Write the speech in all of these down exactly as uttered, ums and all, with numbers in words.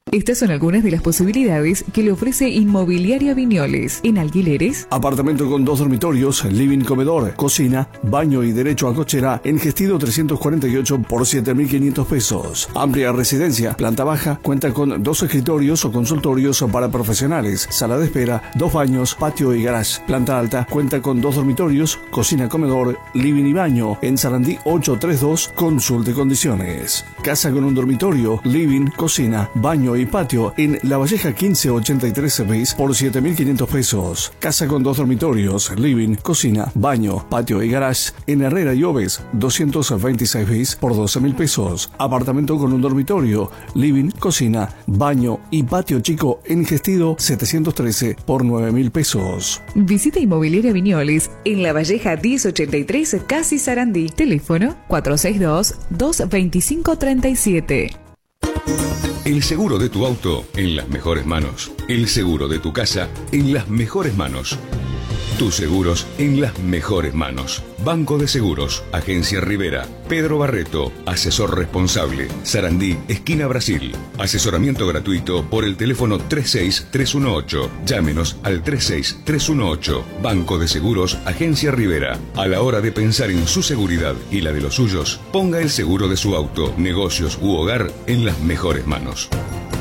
Estas son algunas de las posibilidades que le ofrece Inmobiliaria Viñoles. En alquileres, apartamento con dos dormitorios, living, comedor, cocina, baño y derecho a cochera en Gestido trescientos cuarenta y ocho por siete mil quinientos pesos. Amplia residencia, planta baja, cuenta con dos escritorios o consultorios para profesionales, sala de espera, dos baños, patio y garage. Planta alta, cuenta con dos dormitorios, cocina, comedor, living y baño. En Sarandí ochocientos treinta y dos, consulte condiciones. Casa con un dormitorio, living, cocina, baño y patio en La Valleja quince ochenta y tres bis por siete mil quinientos pesos. Casa con dos dormitorios, living, cocina, baño, patio y garage en Herrera y Oves doscientos veintiséis bis por doce mil pesos. Apartamento con un dormitorio, living, cocina, baño y patio chico en Gestido setecientos trece por nueve mil pesos. visita Inmobiliaria Viñoles en La Valleja diez ochenta y tres, Casi Sarandí. Teléfono cuatro seis dos, dos dos cinco, tres siete. El seguro de tu auto en las mejores manos. El seguro de tu casa en las mejores manos. Tus seguros en las mejores manos. Banco de Seguros, Agencia Rivera, Pedro Barreto, asesor responsable, Sarandí, esquina Brasil. Asesoramiento gratuito por el teléfono tres seis tres uno ocho. Llámenos al tres seis tres uno ocho. Banco de Seguros, Agencia Rivera. A la hora de pensar en su seguridad y la de los suyos, ponga el seguro de su auto, negocios u hogar en las mejores manos.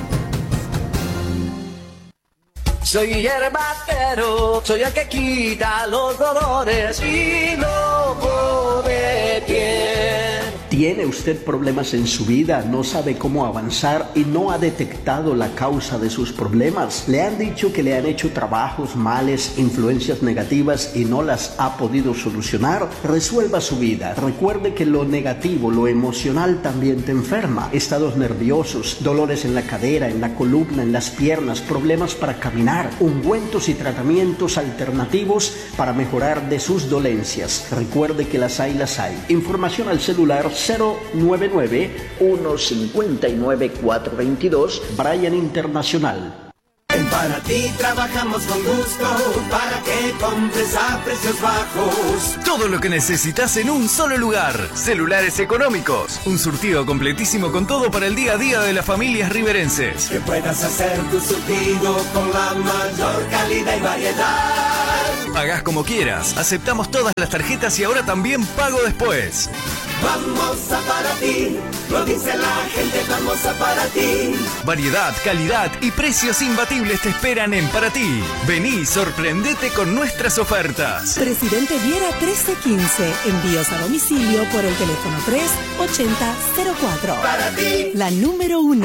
Soy hierbatero, soy el que quita los dolores y no pone pie. ¿Tiene usted problemas en su vida? ¿No sabe cómo avanzar y no ha detectado la causa de sus problemas? ¿Le han dicho que le han hecho trabajos, males, influencias negativas y no las ha podido solucionar? Resuelva su vida. Recuerde que lo negativo, lo emocional también te enferma. Estados nerviosos, dolores en la cadera, en la columna, en las piernas, problemas para caminar, ungüentos y tratamientos alternativos para mejorar de sus dolencias. Recuerde que las hay, las hay. Información al celular cero nueve nueve, uno cinco nueve, cuatro dos dos, Brian Internacional. En Panatí trabajamos con gusto para que compres a precios bajos. Todo lo que necesitas en un solo lugar. Celulares económicos. Un surtido completísimo con todo para el día a día de las familias riverenses. Que puedas hacer tu surtido con la mayor calidad y variedad. Pagás como quieras. Aceptamos todas las tarjetas y ahora también pago después. Vamos a Panatí, lo dice la gente, vamos a Panatí. Variedad, calidad y precios imbatibles te esperan en Panatí. Vení, sorprendete con nuestras ofertas. Presidente Viera trece quince. Envíos a domicilio por el teléfono tres ochenta cero cuatro. Panatí, la número uno.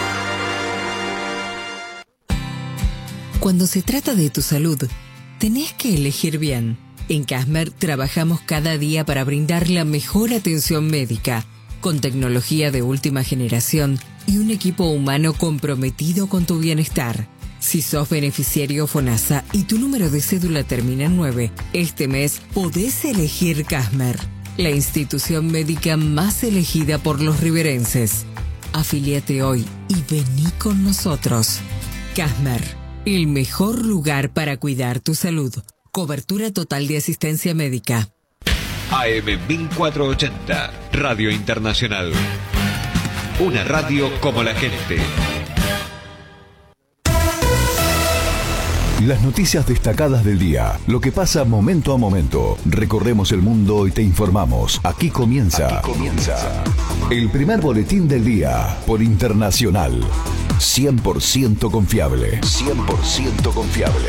Cuando se trata de tu salud, tenés que elegir bien. En Casmer trabajamos cada día para brindar la mejor atención médica, con tecnología de última generación y un equipo humano comprometido con tu bienestar. Si sos beneficiario FONASA y tu número de cédula termina en nueve, este mes podés elegir Casmer, la institución médica más elegida por los riverenses. Afíliate hoy y vení con nosotros. Casmer, el mejor lugar para cuidar tu salud. Cobertura total de asistencia médica. A M mil cuatrocientos ochenta, Radio Internacional. Una radio como la gente. Las noticias destacadas del día, lo que pasa momento a momento. Recorremos el mundo y te informamos. Aquí comienza. Aquí comienza. El primer boletín del día por Internacional. cien por ciento confiable. cien por ciento confiable.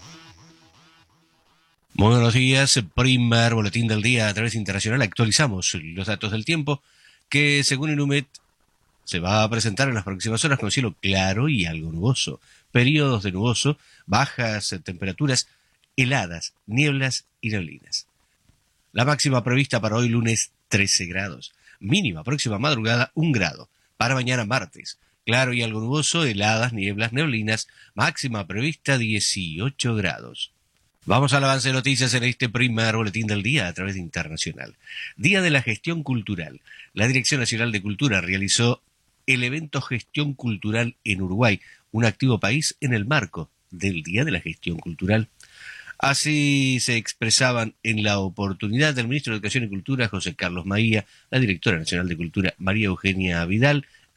Muy buenos días, primer boletín del día a través de Internacional. Actualizamos los datos del tiempo que, según el UMET, se va a presentar en las próximas horas con cielo claro y algo nuboso. Periodos de nuboso, bajas temperaturas, heladas, nieblas y neblinas. La máxima prevista para hoy lunes trece grados. Mínima próxima madrugada un grado. Para mañana martes, claro y algo nuboso, heladas, nieblas, neblinas. Máxima prevista dieciocho grados. Vamos al avance de noticias en este primer boletín del día a través de Internacional. Día de la Gestión Cultural. La Dirección Nacional de Cultura realizó el evento Gestión Cultural en Uruguay, un activo país en el marco del Día de la Gestión Cultural. Así se expresaban en la oportunidad del ministro de Educación y Cultura, José Carlos Maía, la directora nacional de Cultura, María Eugenia Vidal,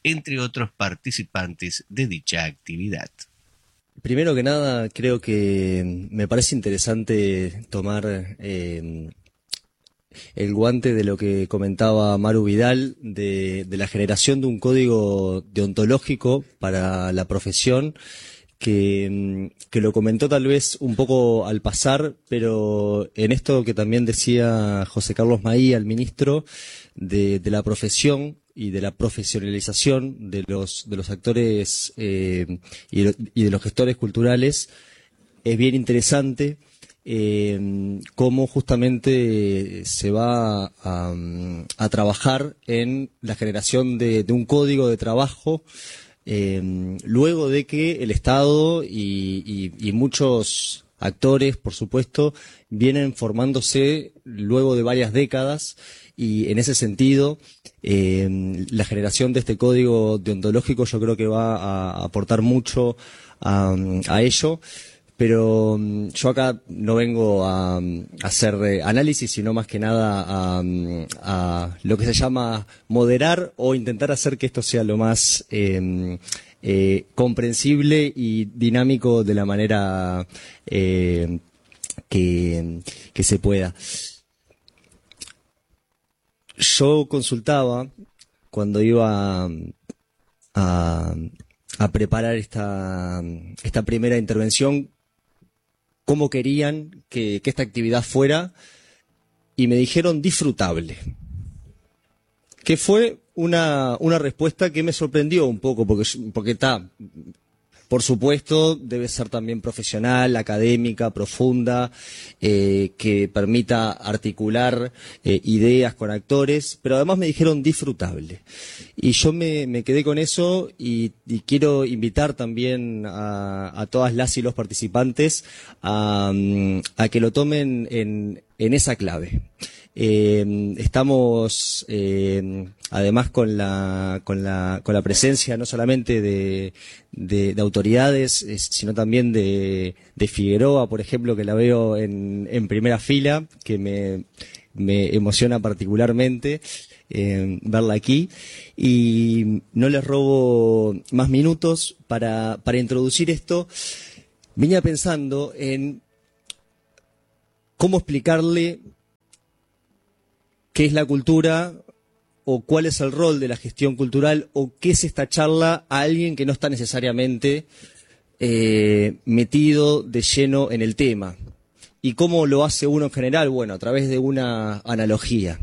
entre otros participantes de dicha actividad. Primero que nada, creo que me parece interesante tomar eh, el guante de lo que comentaba Maru Vidal, de, de la generación de un código deontológico para la profesión, que, que lo comentó tal vez un poco al pasar, pero en esto que también decía José Carlos Maía, el ministro, de, de la profesión y de la profesionalización de los de los actores eh, y, de, y de los gestores culturales, es bien interesante eh, cómo justamente se va a, a trabajar en la generación de, de un código de trabajo eh, luego de que el Estado y, y, y muchos actores, por supuesto, vienen formándose luego de varias décadas. Y en ese sentido, eh, la generación de este código deontológico yo creo que va a aportar mucho a, a ello, pero yo acá no vengo a, a hacer análisis, sino más que nada a, a lo que se llama moderar o intentar hacer que esto sea lo más eh, eh, comprensible y dinámico de la manera eh, que, que se pueda. Yo consultaba cuando iba a, a preparar esta, esta primera intervención cómo querían que, que esta actividad fuera, y me dijeron disfrutable, que fue una, una respuesta que me sorprendió un poco, porque porque está, por supuesto, debe ser también profesional, académica, profunda, eh, que permita articular eh, ideas con actores, pero además me dijeron disfrutable. Y yo me, me quedé con eso y, y quiero invitar también a, a todas las y los participantes a, a que lo tomen en, en esa clave. Eh, estamos eh, además con la, con la, con la presencia no solamente de, de, de autoridades, eh, sino también de, de Figueroa, por ejemplo, que la veo en, en primera fila, que me, me emociona particularmente eh, verla aquí. Y no les robo más minutos para, para introducir esto. Venía pensando en cómo explicarle qué es la cultura, o cuál es el rol de la gestión cultural, o qué es esta charla a alguien que no está necesariamente eh, metido de lleno en el tema. ¿Y cómo lo hace uno en general? Bueno, a través de una analogía.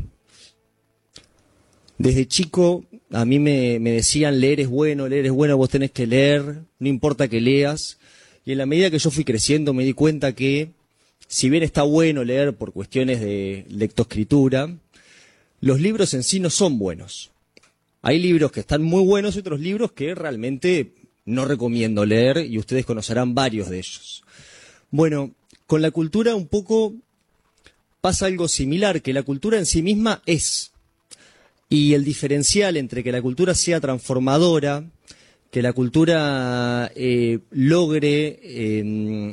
Desde chico a mí me, me decían leer es bueno, leer es bueno, vos tenés que leer, no importa que leas. Y en la medida que yo fui creciendo me di cuenta que, si bien está bueno leer por cuestiones de lectoescritura, los libros en sí no son buenos. Hay libros que están muy buenos y otros libros que realmente no recomiendo leer, y ustedes conocerán varios de ellos. Bueno, con la cultura un poco pasa algo similar, que la cultura en sí misma es. Y el diferencial entre que la cultura sea transformadora, que la cultura eh, logre eh,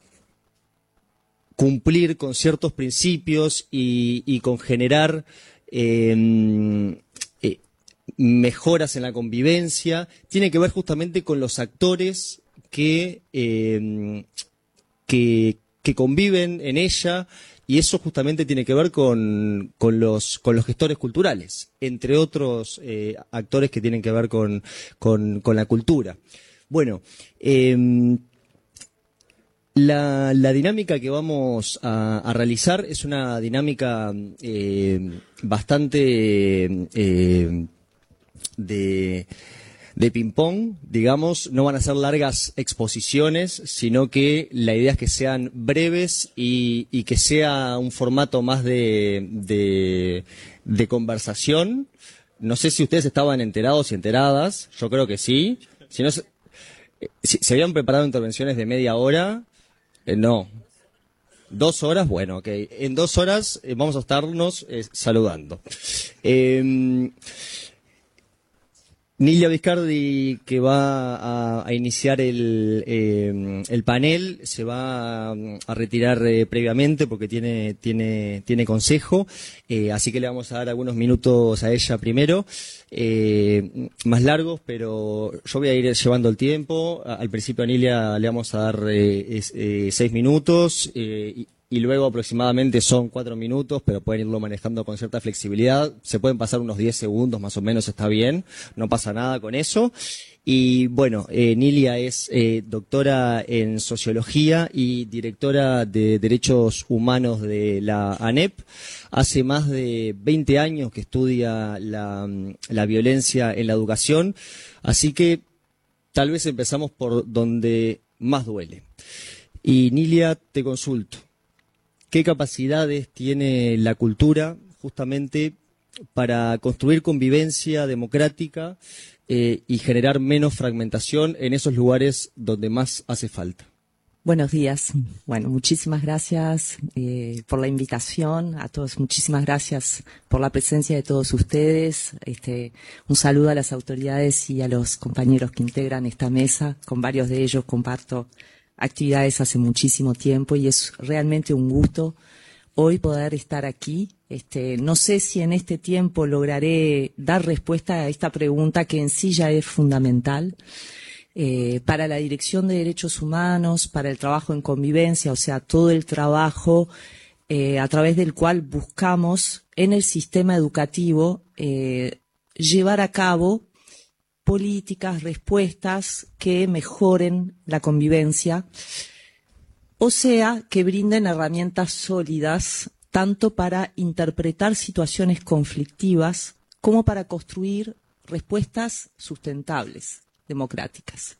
cumplir con ciertos principios y, y con generar Eh, eh, mejoras en la convivencia, tiene que ver justamente con los actores que, eh, que, que conviven en ella, y eso justamente tiene que ver con, con, los, con los gestores culturales, entre otros eh, actores que tienen que ver con, con, con la cultura. Bueno, eh, La, la dinámica que vamos a, a realizar es una dinámica eh, bastante eh, de, de ping-pong, digamos. No van a ser largas exposiciones, sino que la idea es que sean breves y, y que sea un formato más de, de, de conversación. No sé si ustedes estaban enterados y enteradas, yo creo que sí. Si no, se, si, se habían preparado intervenciones de media hora. Eh, no. ¿Dos horas? Bueno, ok. En dos horas eh, vamos a estarnos eh, saludando. Eh, Nilia Viscardi, que va a, a iniciar el, eh, el panel, se va a, a retirar eh, previamente porque tiene, tiene, tiene consejo, eh, así que le vamos a dar algunos minutos a ella primero, eh, más largos, pero yo voy a ir llevando el tiempo. Al principio a Nilia le vamos a dar eh, es, eh, seis minutos, eh, y, y luego aproximadamente son cuatro minutos, pero pueden irlo manejando con cierta flexibilidad. Se pueden pasar unos diez segundos más o menos, está bien, no pasa nada con eso. Y bueno, eh, Nilia es eh, doctora en Sociología y directora de Derechos Humanos de la ANEP. Hace más de veinte años que estudia la, la violencia en la educación, así que tal vez empezamos por donde más duele. Y Nilia, te consulto. ¿Qué capacidades tiene la cultura justamente para construir convivencia democrática eh, y generar menos fragmentación en esos lugares donde más hace falta? Buenos días. Bueno, muchísimas gracias eh, por la invitación a todos. Muchísimas gracias por la presencia de todos ustedes. Este, un saludo a las autoridades y a los compañeros que integran esta mesa. Con varios de ellos comparto actividades hace muchísimo tiempo y es realmente un gusto hoy poder estar aquí. Este, no sé si en este tiempo lograré dar respuesta a esta pregunta que en sí ya es fundamental eh, para la Dirección de Derechos Humanos, para el trabajo en convivencia, o sea, todo el trabajo eh, a través del cual buscamos en el sistema educativo eh, llevar a cabo políticas, respuestas que mejoren la convivencia, o sea, que brinden herramientas sólidas tanto para interpretar situaciones conflictivas como para construir respuestas sustentables, democráticas.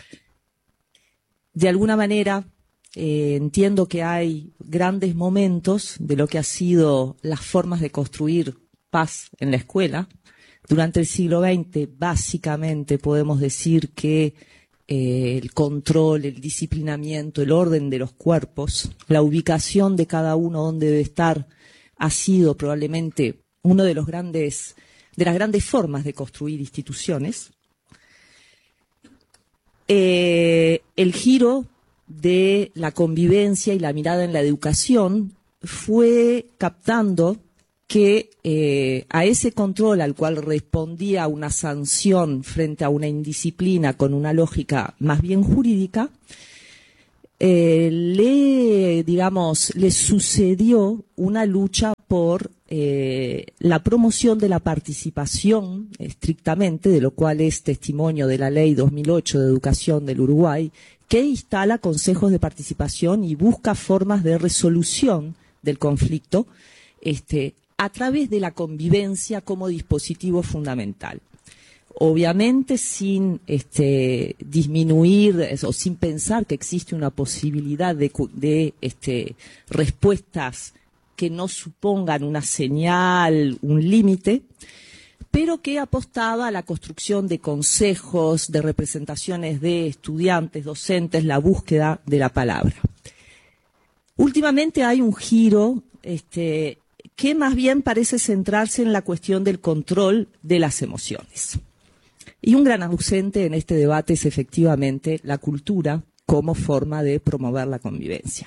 De alguna manera, eh, entiendo que hay grandes momentos de lo que ha sido las formas de construir paz en la escuela. Durante el siglo veinte, básicamente, podemos decir que eh, el control, el disciplinamiento, el orden de los cuerpos, la ubicación de cada uno donde debe estar, ha sido probablemente uno de los grandes, de las grandes formas de construir instituciones. Eh, el giro de la convivencia y la mirada en la educación fue captando que eh, a ese control al cual respondía una sanción frente a una indisciplina con una lógica más bien jurídica, eh, le, digamos, le sucedió una lucha por eh, la promoción de la participación estrictamente, de lo cual es testimonio de la Ley dos mil ocho de Educación del Uruguay, que instala consejos de participación y busca formas de resolución del conflicto, este, a través de la convivencia como dispositivo fundamental. Obviamente sin este, disminuir o sin pensar que existe una posibilidad de, de este, respuestas que no supongan una señal, un límite, pero que apostaba a la construcción de consejos, de representaciones de estudiantes, docentes, la búsqueda de la palabra. Últimamente hay un giro este, que más bien parece centrarse en la cuestión del control de las emociones. Y un gran ausente en este debate es efectivamente la cultura como forma de promover la convivencia.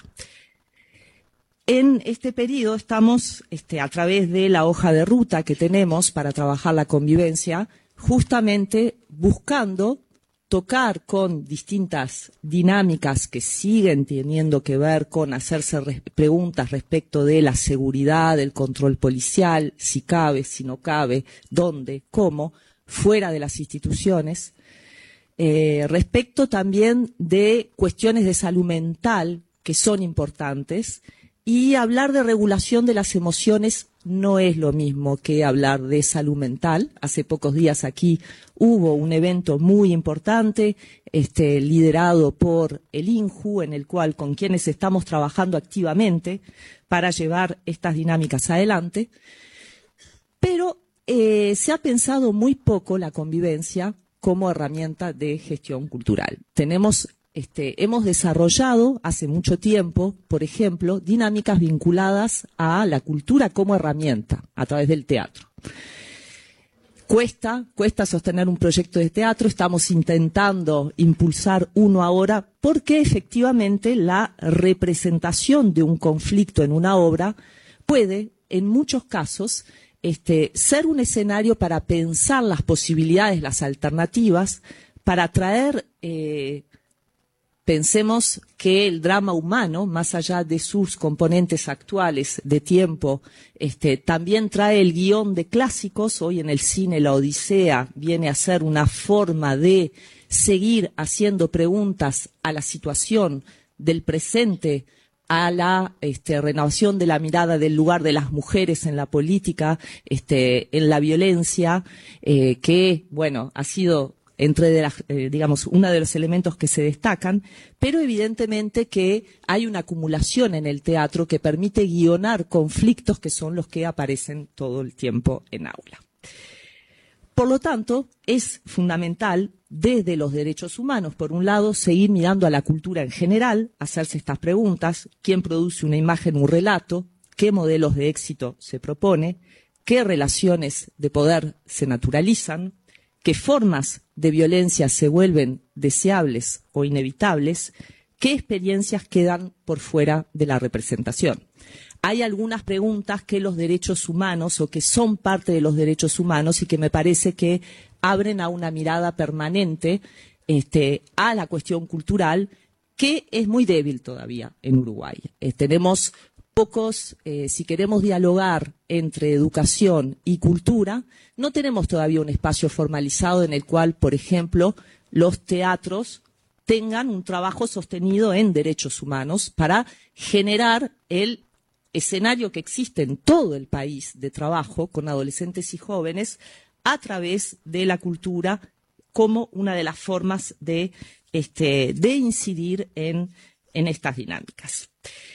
En este periodo estamos, este, a través de la hoja de ruta que tenemos para trabajar la convivencia, justamente buscando tocar con distintas dinámicas que siguen teniendo que ver con hacerse res- preguntas respecto de la seguridad, del control policial, si cabe, si no cabe, dónde, cómo, fuera de las instituciones, eh, respecto también de cuestiones de salud mental que son importantes, y hablar de regulación de las emociones no es lo mismo que hablar de salud mental. Hace pocos días aquí hubo un evento muy importante, este, liderado por el INJU, en el cual con quienes estamos trabajando activamente para llevar estas dinámicas adelante. Pero eh, se ha pensado muy poco la convivencia como herramienta de gestión cultural. Tenemos Este, hemos desarrollado hace mucho tiempo, por ejemplo, dinámicas vinculadas a la cultura como herramienta a través del teatro. Cuesta, cuesta sostener un proyecto de teatro, estamos intentando impulsar uno ahora porque efectivamente la representación de un conflicto en una obra puede, en muchos casos, este, ser un escenario para pensar las posibilidades, las alternativas, para traer, eh, pensemos que el drama humano, más allá de sus componentes actuales de tiempo, este, también trae el guión de clásicos. Hoy en el cine la Odisea viene a ser una forma de seguir haciendo preguntas a la situación del presente, a la este, renovación de la mirada del lugar de las mujeres en la política, este, en la violencia, eh, que, bueno, ha sido entre de las, eh, digamos, uno de los elementos que se destacan, pero evidentemente que hay una acumulación en el teatro que permite guionar conflictos que son los que aparecen todo el tiempo en aula. Por lo tanto, es fundamental desde los derechos humanos, por un lado, seguir mirando a la cultura en general, hacerse estas preguntas: ¿quién produce una imagen, un relato? ¿Qué modelos de éxito se propone? ¿Qué relaciones de poder se naturalizan? ¿Qué formas de violencia se vuelven deseables o inevitables? ¿Qué experiencias quedan por fuera de la representación? Hay algunas preguntas que los derechos humanos o que son parte de los derechos humanos y que me parece que abren a una mirada permanente este, a la cuestión cultural, que es muy débil todavía en Uruguay. Eh, tenemos pocos, eh, si queremos dialogar entre educación y cultura, no tenemos todavía un espacio formalizado en el cual, por ejemplo, los teatros tengan un trabajo sostenido en derechos humanos para generar el escenario que existe en todo el país de trabajo con adolescentes y jóvenes a través de la cultura como una de las formas de, este, de incidir en, en estas dinámicas.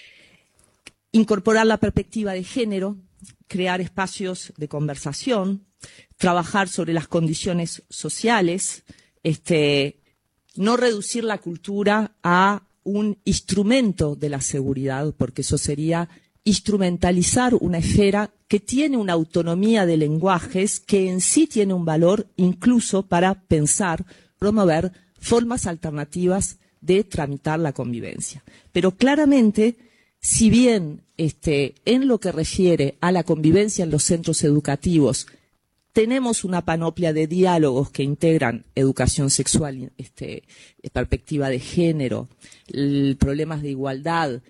Incorporar la perspectiva de género, crear espacios de conversación, trabajar sobre las condiciones sociales, este, no reducir la cultura a un instrumento de la seguridad, porque eso sería instrumentalizar una esfera que tiene una autonomía de lenguajes que en sí tiene un valor incluso para pensar, promover formas alternativas de tramitar la convivencia. Pero claramente, si bien este, en lo que refiere a la convivencia en los centros educativos tenemos una panoplia de diálogos que integran educación sexual, este, perspectiva de género, el, problemas de igualdad,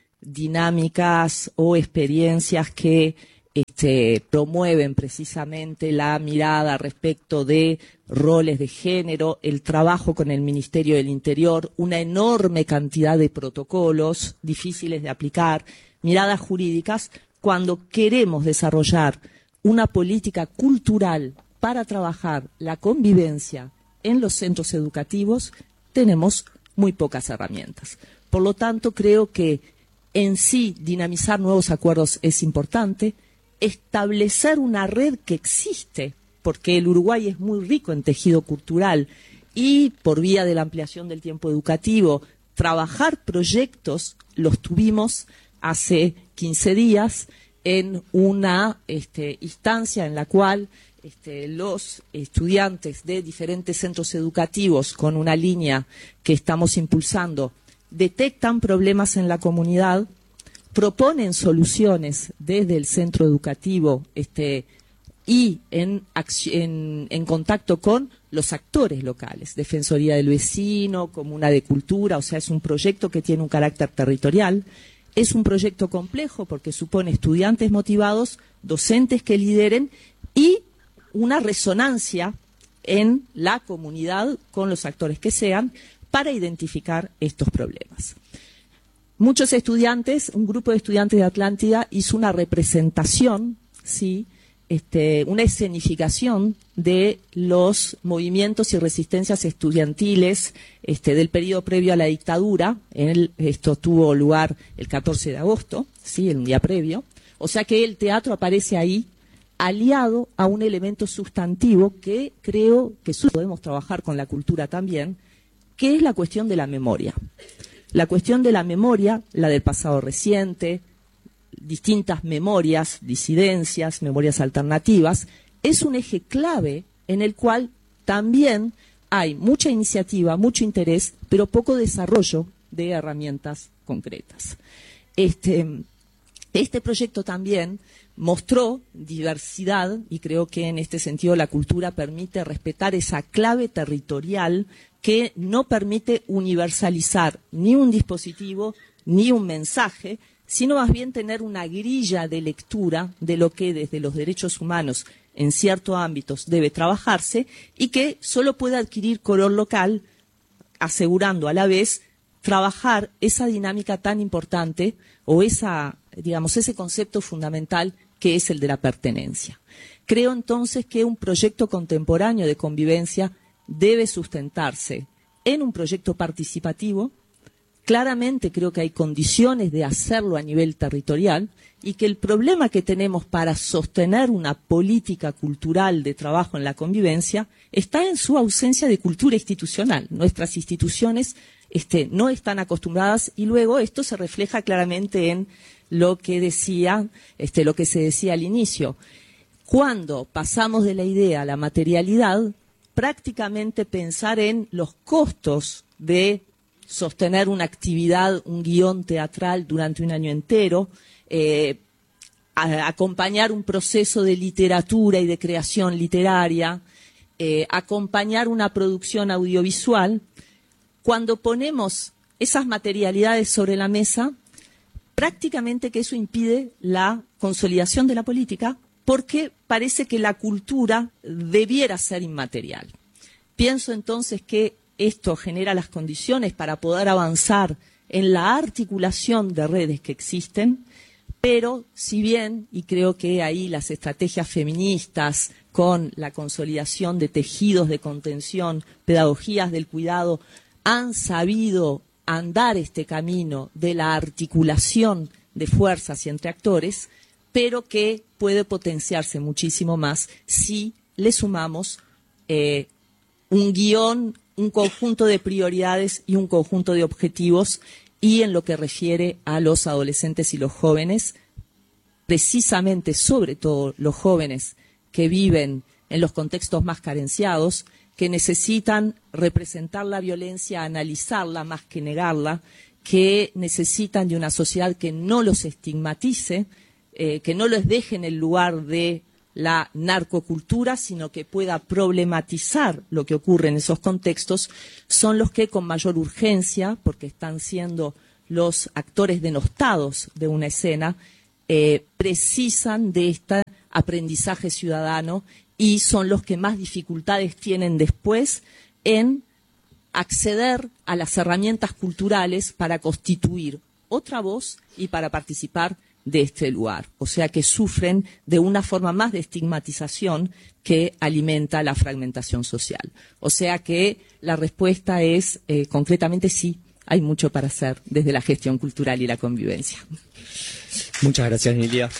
dinámicas o experiencias que este, promueven precisamente la mirada respecto de roles de género, el trabajo con el Ministerio del Interior, una enorme cantidad de protocolos difíciles de aplicar, miradas jurídicas. Cuando queremos desarrollar una política cultural para trabajar la convivencia en los centros educativos, tenemos muy pocas herramientas. Por lo tanto, creo que en sí dinamizar nuevos acuerdos es importante, establecer una red que existe, porque el Uruguay es muy rico en tejido cultural, y por vía de la ampliación del tiempo educativo, trabajar proyectos, los tuvimos hace quince días, en una este, instancia en la cual este, los estudiantes de diferentes centros educativos, con una línea que estamos impulsando, detectan problemas en la comunidad, proponen soluciones desde el centro educativo este, y en, en, en contacto con los actores locales, Defensoría del Vecino, Comuna de Cultura. O sea, es un proyecto que tiene un carácter territorial. Es un proyecto complejo porque supone estudiantes motivados, docentes que lideren y una resonancia en la comunidad con los actores que sean para identificar estos problemas. Muchos estudiantes, un grupo de estudiantes de Atlántida hizo una representación, ¿sí? este, una escenificación de los movimientos y resistencias estudiantiles este, del periodo previo a la dictadura. El, esto tuvo lugar el catorce de agosto, ¿sí? el día previo. O sea que el teatro aparece ahí aliado a un elemento sustantivo que creo que podemos trabajar con la cultura también, que es la cuestión de la memoria. La cuestión de la memoria, la del pasado reciente, distintas memorias, disidencias, memorias alternativas, es un eje clave en el cual también hay mucha iniciativa, mucho interés, pero poco desarrollo de herramientas concretas. Este, este proyecto también mostró diversidad y creo que en este sentido la cultura permite respetar esa clave territorial que no permite universalizar ni un dispositivo ni un mensaje, sino más bien tener una grilla de lectura de lo que desde los derechos humanos en ciertos ámbitos debe trabajarse y que solo puede adquirir color local, asegurando a la vez trabajar esa dinámica tan importante o esa, digamos, ese concepto fundamental que es el de la pertenencia. Creo entonces que un proyecto contemporáneo de convivencia debe sustentarse en un proyecto participativo. Claramente creo que hay condiciones de hacerlo a nivel territorial y que el problema que tenemos para sostener una política cultural de trabajo en la convivencia está en su ausencia de cultura institucional. Nuestras instituciones este, no están acostumbradas y luego esto se refleja claramente en lo que decía, este, lo que se decía al inicio. Cuando pasamos de la idea a la materialidad, prácticamente pensar en los costos de sostener una actividad, un guión teatral durante un año entero, eh, a, acompañar un proceso de literatura y de creación literaria, eh, acompañar una producción audiovisual. Cuando ponemos esas materialidades sobre la mesa, prácticamente que eso impide la consolidación de la política, porque parece que la cultura debiera ser inmaterial. Pienso entonces que esto genera las condiciones para poder avanzar en la articulación de redes que existen, pero si bien, y creo que ahí las estrategias feministas con la consolidación de tejidos de contención, pedagogías del cuidado, han sabido andar este camino de la articulación de fuerzas y entre actores, pero que puede potenciarse muchísimo más si le sumamos eh, un guión, un conjunto de prioridades y un conjunto de objetivos, y en lo que refiere a los adolescentes y los jóvenes, precisamente sobre todo los jóvenes que viven en los contextos más carenciados, que necesitan representar la violencia, analizarla más que negarla, que necesitan de una sociedad que no los estigmatice, eh, que no los deje en el lugar de la narcocultura, sino que pueda problematizar lo que ocurre en esos contextos, son los que con mayor urgencia, porque están siendo los actores denostados de una escena, eh, precisan de este aprendizaje ciudadano y son los que más dificultades tienen después en acceder a las herramientas culturales para constituir otra voz y para participar de este lugar. O sea que sufren de una forma más de estigmatización que alimenta la fragmentación social. O sea que la respuesta es eh, concretamente sí, hay mucho para hacer desde la gestión cultural y la convivencia. Muchas gracias, Nilia.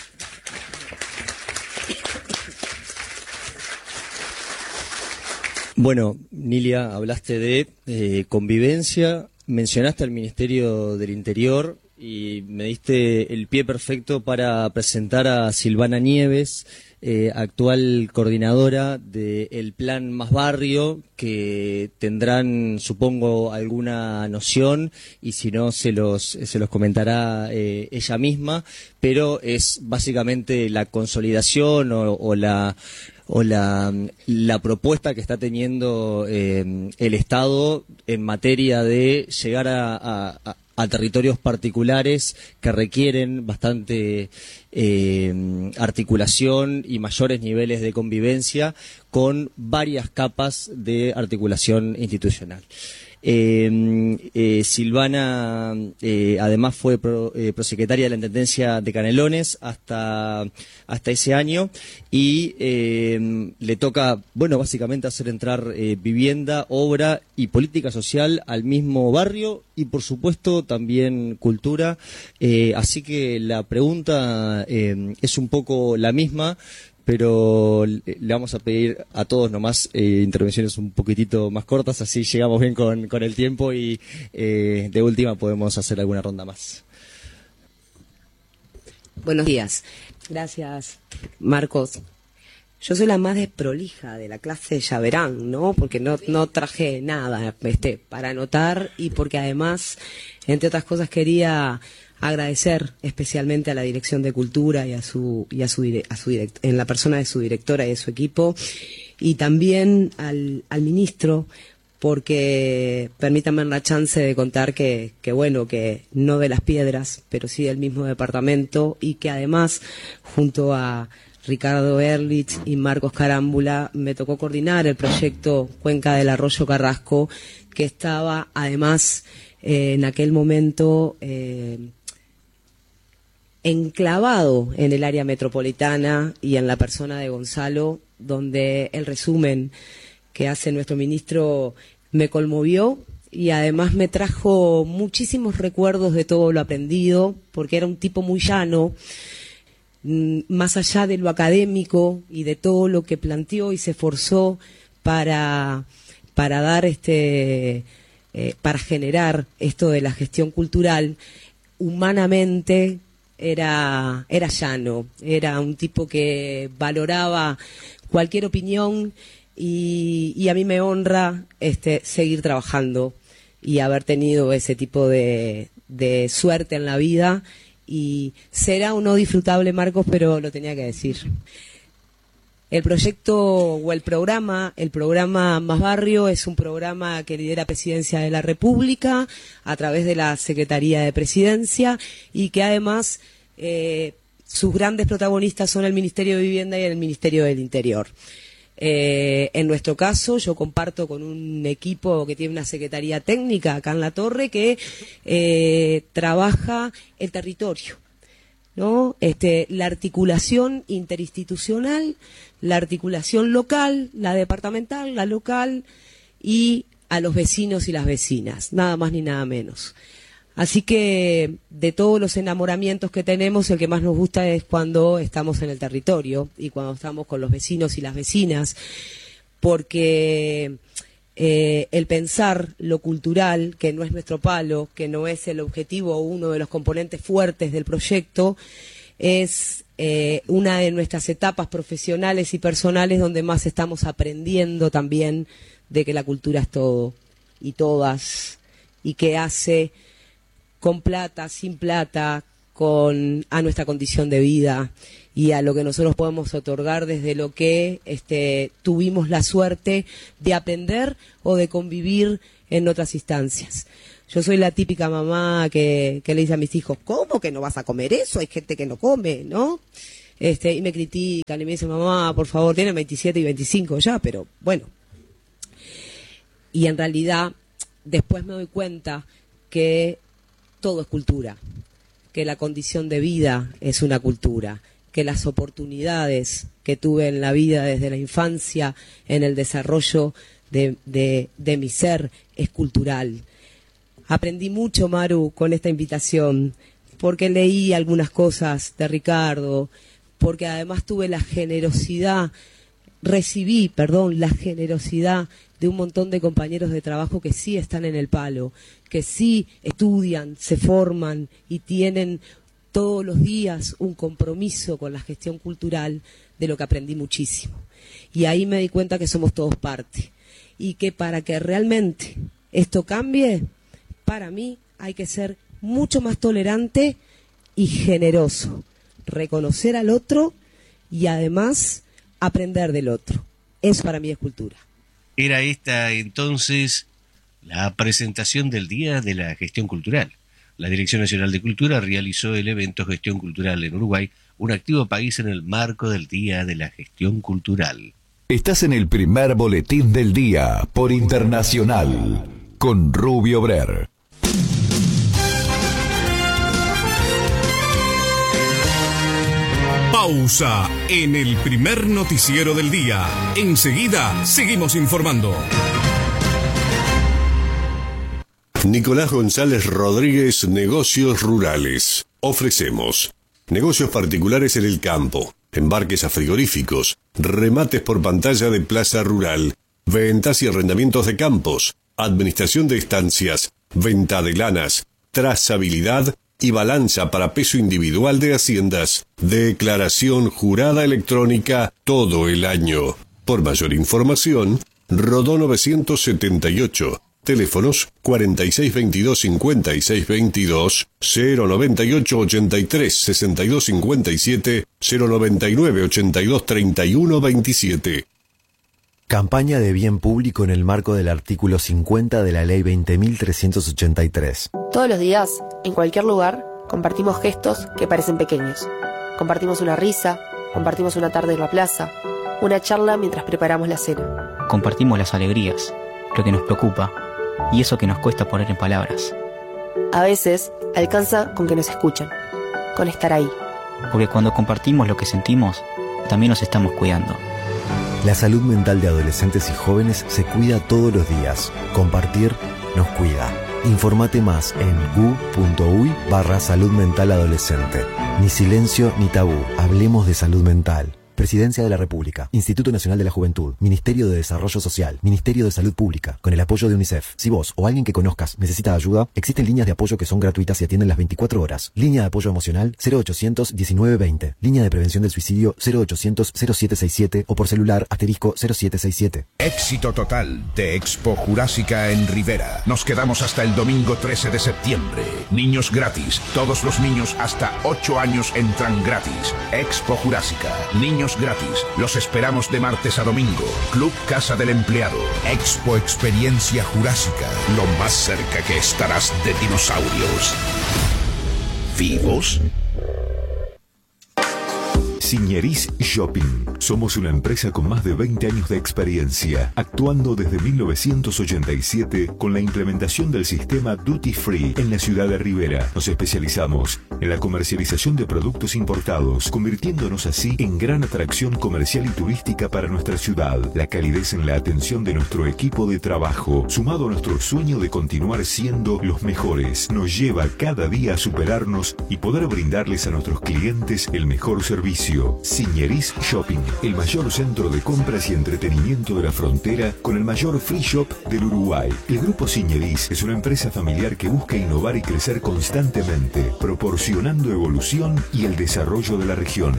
Bueno, Nilia, hablaste de eh, convivencia, mencionaste al Ministerio del Interior y me diste el pie perfecto para presentar a Silvana Nieves, eh, actual coordinadora del Plan Más Barrio, que tendrán, supongo, alguna noción y si no se los, se los comentará eh, ella misma, pero es básicamente la consolidación o, o la... o la, la propuesta que está teniendo eh, el Estado en materia de llegar a, a, a territorios particulares que requieren bastante eh, articulación y mayores niveles de convivencia con varias capas de articulación institucional. Eh, eh, Silvana eh, además fue pro, eh, prosecretaria de la Intendencia de Canelones hasta, hasta ese año y eh, le toca, bueno, básicamente hacer entrar eh, vivienda, obra y política social al mismo barrio y por supuesto también cultura, eh, así que la pregunta eh, es un poco la misma, pero le vamos a pedir a todos nomás eh, intervenciones un poquitito más cortas, así llegamos bien con, con el tiempo y eh, de última podemos hacer alguna ronda más. Buenos días. Gracias, Marcos. Yo soy la más desprolija de la clase, ya verán, ¿no? Porque no, no traje nada este, para anotar y porque además, entre otras cosas, quería agradecer especialmente a la Dirección de Cultura y a su y a su, a su direct, en la persona de su directora y de su equipo, y también al, al ministro, porque permítanme la chance de contar que, que bueno, que no de Las Piedras, pero sí del mismo departamento, y que además, junto a Ricardo Ehrlich y Marcos Carámbula, me tocó coordinar el proyecto Cuenca del Arroyo Carrasco, que estaba además eh, en aquel momento eh, enclavado en el área metropolitana y en la persona de Gonzalo, donde el resumen que hace nuestro ministro me conmovió y además me trajo muchísimos recuerdos de todo lo aprendido, porque era un tipo muy llano, más allá de lo académico y de todo lo que planteó y se esforzó para, para dar este, eh, para generar esto de la gestión cultural. Humanamente era, era llano, era un tipo que valoraba cualquier opinión y, y a mí me honra este, seguir trabajando y haber tenido ese tipo de, de suerte en la vida. Y será o no disfrutable, Marcos, pero lo tenía que decir. El proyecto o el programa, el programa Más Barrio, es un programa que lidera Presidencia de la República a través de la Secretaría de Presidencia y que además eh, sus grandes protagonistas son el Ministerio de Vivienda y el Ministerio del Interior. Eh, en nuestro caso, yo comparto con un equipo que tiene una secretaría técnica acá en La Torre que eh, trabaja el territorio, ¿no? Este, la articulación interinstitucional, la articulación local, la departamental, la local y a los vecinos y las vecinas, nada más ni nada menos. Así que de todos los enamoramientos que tenemos, el que más nos gusta es cuando estamos en el territorio y cuando estamos con los vecinos y las vecinas, porque eh, el pensar lo cultural, que no es nuestro palo, que no es el objetivo o uno de los componentes fuertes del proyecto, es eh, una de nuestras etapas profesionales y personales donde más estamos aprendiendo también de que la cultura es todo y todas, y que hace con plata, sin plata, con a nuestra condición de vida y a lo que nosotros podemos otorgar desde lo que este, tuvimos la suerte de aprender o de convivir en otras instancias. Yo soy la típica mamá que, que le dice a mis hijos, ¿cómo que no vas a comer eso? Hay gente que no come, ¿no? Este, y me critican y me dicen, mamá, por favor, tienen veintisiete y veinticinco ya, pero bueno. Y en realidad, después me doy cuenta que todo es cultura, que la condición de vida es una cultura, que las oportunidades que tuve en la vida desde la infancia, en el desarrollo de, de, de mi ser, es cultural. Aprendí mucho, Maru, con esta invitación, porque leí algunas cosas de Ricardo, porque además tuve la generosidad, recibí, perdón, la generosidad de un montón de compañeros de trabajo que sí están en el palo, que sí estudian, se forman y tienen todos los días un compromiso con la gestión cultural, de lo que aprendí muchísimo. Y ahí me di cuenta que somos todos parte y que para que realmente esto cambie, para mí hay que ser mucho más tolerante y generoso, reconocer al otro y además aprender del otro. Eso para mí es cultura. Era esta entonces la presentación del Día de la Gestión Cultural. La Dirección Nacional de Cultura realizó el evento Gestión Cultural en Uruguay, un activo país en el marco del Día de la Gestión Cultural. Estás en el primer boletín del día por Internacional con Rubio Brer. Pausa en el primer noticiero del día. Enseguida seguimos informando. Nicolás González Rodríguez, Negocios Rurales. Ofrecemos negocios particulares en el campo, embarques a frigoríficos, remates por pantalla de plaza rural, ventas y arrendamientos de campos, administración de estancias, venta de lanas, trazabilidad y balanza para peso individual de haciendas. Declaración jurada electrónica todo el año. Por mayor información, Rodó novecientos setenta y ocho. Teléfonos cuarenta y seis veintidós cincuenta y seis veintidós, cero noventa y ocho ochenta y tres sesenta y dos cincuenta y siete, cero noventa y nueve ochenta y dos treinta y uno veintisiete. Campaña de bien público en el marco del artículo cincuenta de la Ley veinte mil trescientos ochenta y tres. Todos los días, en cualquier lugar, compartimos gestos que parecen pequeños. Compartimos una risa, compartimos una tarde en la plaza, una charla mientras preparamos la cena. Compartimos las alegrías, lo que nos preocupa y eso que nos cuesta poner en palabras. A veces, alcanza con que nos escuchen, con estar ahí. Porque cuando compartimos lo que sentimos, también nos estamos cuidando. La salud mental de adolescentes y jóvenes se cuida todos los días. Compartir nos cuida. Informate más en gu.uy barra salud mental adolescente. Ni silencio ni tabú. Hablemos de salud mental. Presidencia de la República, Instituto Nacional de la Juventud, Ministerio de Desarrollo Social, Ministerio de Salud Pública, con el apoyo de UNICEF. Si vos o alguien que conozcas necesita ayuda, existen líneas de apoyo que son gratuitas y atienden las veinticuatro horas. Línea de apoyo emocional cero ochocientos diecinueve veinte. Línea de prevención del suicidio cero ochocientos cero siete sesenta y siete o por celular asterisco cero siete sesenta y siete. Éxito total de Expo Jurásica en Rivera. Nos quedamos hasta el domingo trece de septiembre. Niños gratis. Todos los niños hasta ocho años entran gratis. Expo Jurásica. Niños gratis. Los esperamos de martes a domingo. Club Casa del Empleado. Expo Experiencia Jurásica. Lo más cerca que estarás de dinosaurios. ¿Vivos? Signeris Shopping. Somos una empresa con más de veinte años de experiencia, actuando desde mil novecientos ochenta y siete con la implementación del sistema Duty Free en la ciudad de Rivera. Nos especializamos en la comercialización de productos importados, convirtiéndonos así en gran atracción comercial y turística para nuestra ciudad. La calidez en la atención de nuestro equipo de trabajo, sumado a nuestro sueño de continuar siendo los mejores, nos lleva cada día a superarnos y poder brindarles a nuestros clientes el mejor servicio. Signeris Shopping, el mayor centro de compras y entretenimiento de la frontera con el mayor free shop del Uruguay. El Grupo Signeris es una empresa familiar que busca innovar y crecer constantemente, proporcionando evolución y el desarrollo de la región.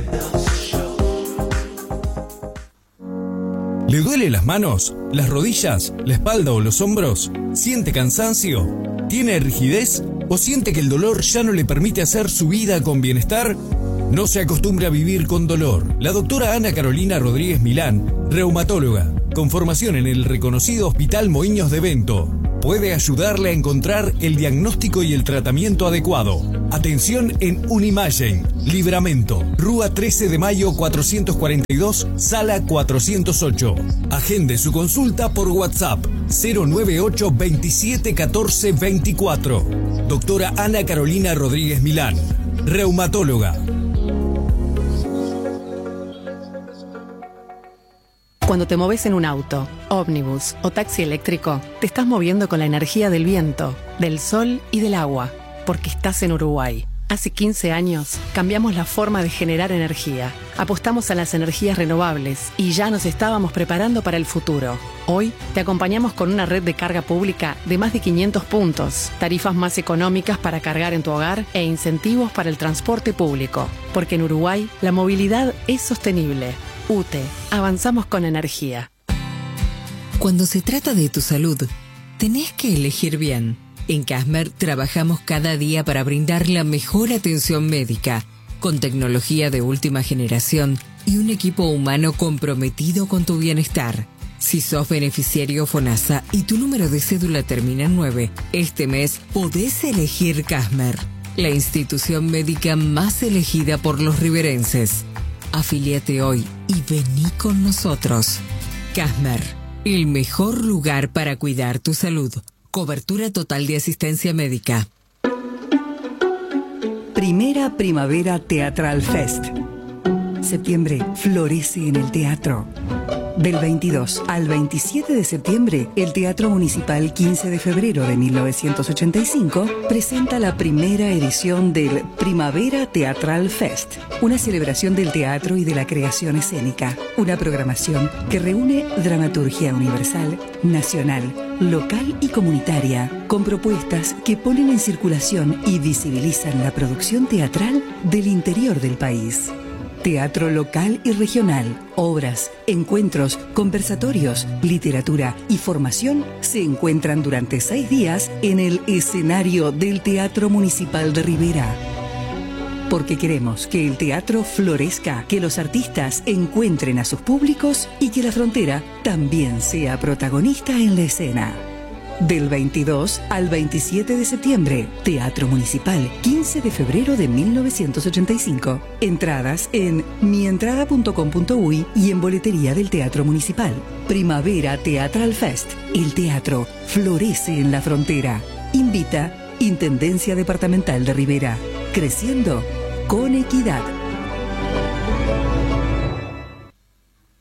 ¿Le duelen las manos, las rodillas, la espalda o los hombros? ¿Siente cansancio? ¿Tiene rigidez? ¿O siente que el dolor ya no le permite hacer su vida con bienestar? No se acostumbre a vivir con dolor. La doctora Ana Carolina Rodríguez Milán, reumatóloga, con formación en el reconocido Hospital Moinhos de Bento, puede ayudarle a encontrar el diagnóstico y el tratamiento adecuado. Atención en Unimagen, Libramento, Rúa trece de mayo cuatrocientos cuarenta y dos, sala cuatrocientos ocho. Agende su consulta por WhatsApp cero nueve ocho veintisiete catorce veinticuatro. Doctora Ana Carolina Rodríguez Milán, reumatóloga. Cuando te moves en un auto, ómnibus o taxi eléctrico, te estás moviendo con la energía del viento, del sol y del agua, porque estás en Uruguay. Hace quince años cambiamos la forma de generar energía, apostamos a las energías renovables y ya nos estábamos preparando para el futuro. Hoy te acompañamos con una red de carga pública de más de quinientos puntos, tarifas más económicas para cargar en tu hogar e incentivos para el transporte público, porque en Uruguay la movilidad es sostenible. U T E, avanzamos con energía. Cuando se trata de tu salud, tenés que elegir bien. En Casmer trabajamos cada día para brindar la mejor atención médica, con tecnología de última generación y un equipo humano comprometido con tu bienestar. Si sos beneficiario FONASA y tu número de cédula termina en nueve, este mes podés elegir Casmer, la institución médica más elegida por los riverenses. Afíliate hoy y vení con nosotros. Casmer, el mejor lugar para cuidar tu salud. Cobertura total de asistencia médica. Primera Primavera Teatral Fest. Septiembre florece en el teatro. Del veintidós al veintisiete de septiembre, el Teatro Municipal quince de febrero de mil novecientos ochenta y cinco presenta la primera edición del Primavera Teatral Fest, una celebración del teatro y de la creación escénica, una programación que reúne dramaturgia universal, nacional, local y comunitaria, con propuestas que ponen en circulación y visibilizan la producción teatral del interior del país. Teatro local y regional, obras, encuentros, conversatorios, literatura y formación se encuentran durante seis días en el escenario del Teatro Municipal de Rivera. Porque queremos que el teatro florezca, que los artistas encuentren a sus públicos y que la frontera también sea protagonista en la escena. Del veintidós al veintisiete de septiembre, Teatro Municipal, quince de febrero de mil novecientos ochenta y cinco. Entradas en mientrada punto com punto uy y en boletería del Teatro Municipal. Primavera Teatral Fest. El teatro florece en la frontera. Invita Intendencia Departamental de Rivera. Creciendo con equidad.